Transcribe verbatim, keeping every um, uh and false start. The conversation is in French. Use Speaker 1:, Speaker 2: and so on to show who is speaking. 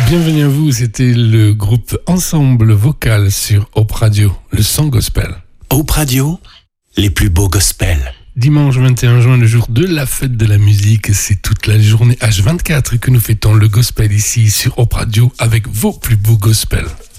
Speaker 1: Bienvenue à vous, c'était le groupe Ensemble Vocal sur Hope Radio, le son gospel.
Speaker 2: Hope Radio, les plus beaux gospels.
Speaker 1: Dimanche vingt et un juin, le jour de la fête de la musique, c'est toute la journée H vingt-quatre que nous fêtons le gospel ici sur Hope Radio avec vos plus beaux gospels.